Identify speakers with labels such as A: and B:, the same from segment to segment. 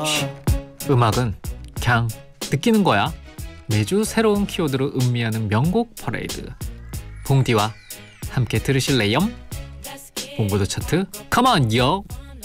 A: 음악은 그냥 느끼는 거야. 매주 새로운 키워드로 음미하는 명곡 퍼레이드. 봉디와 함께 들으실래요? 봉고도 차트 컴온 요.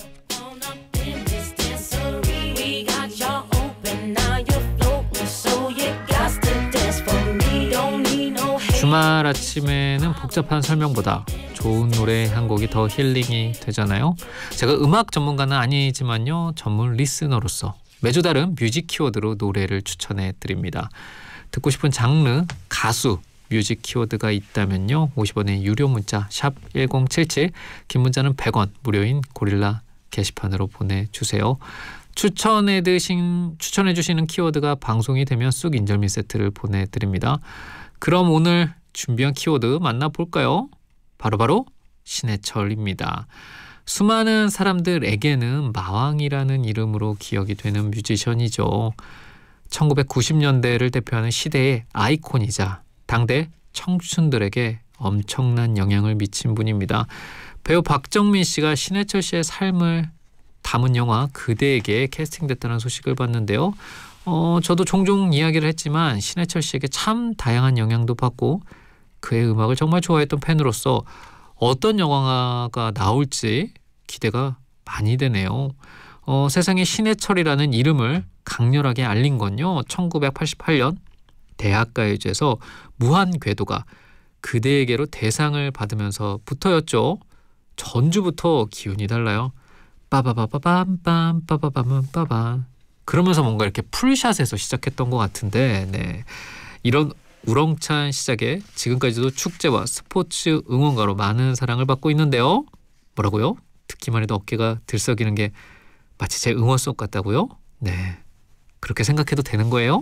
A: 주말 아침에는 복잡한 설명보다 좋은 노래 한 곡이 더 힐링이 되잖아요. 제가 음악 전문가는 아니지만요, 전문 리스너로서 매주 다른 뮤직 키워드로 노래를 추천해 드립니다. 듣고 싶은 장르, 가수, 뮤직 키워드가 있다면요, 50원의 유료 문자 샵 1077, 긴 문자는 100원, 무료인 고릴라 게시판으로 보내주세요. 추천해 주시는 키워드가 방송이 되면 쑥 인절미 세트를 보내드립니다. 그럼 오늘 준비한 키워드 만나볼까요? 바로 신해철입니다. 수많은 사람들에게는 마왕이라는 이름으로 기억이 되는 뮤지션이죠. 1990년대를 대표하는 시대의 아이콘이자 당대 청춘들에게 엄청난 영향을 미친 분입니다. 배우 박정민 씨가 신해철 씨의 삶을 담은 영화 그대에게 캐스팅됐다는 소식을 봤는데요. 저도 종종 이야기를 했지만 신해철 씨에게 참 다양한 영향도 받고 그의 음악을 정말 좋아했던 팬으로서 어떤 영화가 나올지 기대가 많이 되네요. 세상에 신해철이라는 이름을 강렬하게 알린 건요, 1988년 대학가요제에서 무한궤도가 그대에게로 대상을 받으면서부터였죠. 전주부터 기운이 달라요. 빠바바바밤빰 빠바밤빰빠밤. 그러면서 뭔가 이렇게 풀샷에서 시작했던 것 같은데, 네, 이런 우렁찬 시작에 지금까지도 축제와 스포츠 응원가로 많은 사랑을 받고 있는데요. 뭐라고요? 듣기만 해도 어깨가 들썩이는 게 마치 제 응원송 같다고요? 네, 그렇게 생각해도 되는 거예요?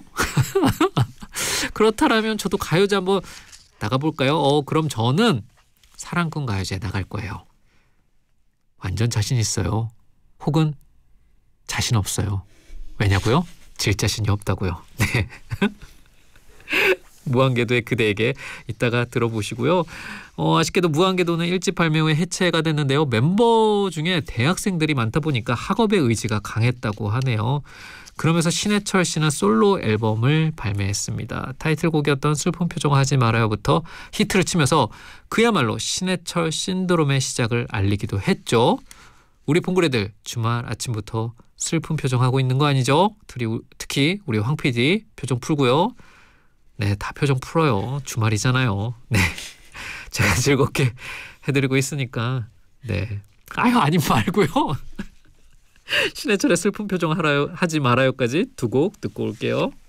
A: 그렇다면 저도 가요제 한번 나가볼까요? 그럼 저는 사랑꾼 가요제 나갈 거예요. 완전 자신 있어요. 혹은 자신 없어요. 왜냐고요? 질 자신이 없다고요. 네. 무한궤도의 그대에게 이따가 들어보시고요. 아쉽게도 무한궤도는 1집 발매 후에 해체가 됐는데요. 멤버 중에 대학생들이 많다 보니까 학업의 의지가 강했다고 하네요. 그러면서 신해철 씨는 솔로 앨범을 발매했습니다. 타이틀곡이었던 슬픈 표정 하지 말아요부터 히트를 치면서 그야말로 신해철 신드롬의 시작을 알리기도 했죠. 우리 봉구레들 주말 아침부터 슬픈 표정하고 있는 거 아니죠? 특히 우리 황 PD 표정 풀고요. 네, 다 표정 풀어요. 주말이잖아요. 네, 제가 즐겁게 해드리고 있으니까. 네, 아니 말고요. 신해철의 슬픈 표정 하지 말아요까지 두 곡 듣고 올게요.